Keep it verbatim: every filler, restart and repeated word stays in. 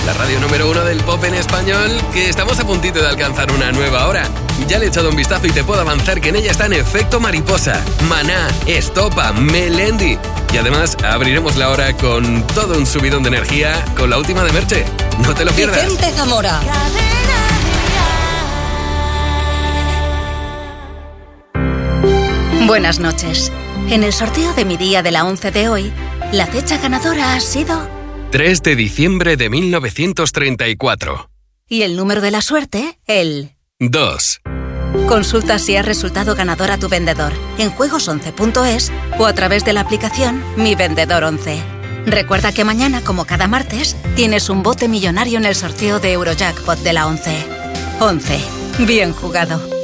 la radio número uno del pop en español, que estamos a puntito de alcanzar una nueva hora. Ya le he echado un vistazo y te puedo avanzar que en ella están Efecto Mariposa, Maná, Estopa, Melendi. Y además abriremos la hora con todo un subidón de energía con la última de Merche. No te lo pierdas. Vicente Zamora. Buenas noches. En el sorteo de mi día de la once de hoy, la fecha ganadora ha sido tres de diciembre de mil novecientos treinta y cuatro. Y el número de la suerte, el dos. Consulta si has resultado ganador a tu vendedor en juegos once punto es o a través de la aplicación Mi Vendedor once. Recuerda que mañana, como cada martes, tienes un bote millonario en el sorteo de Eurojackpot de la once. once. Bien jugado.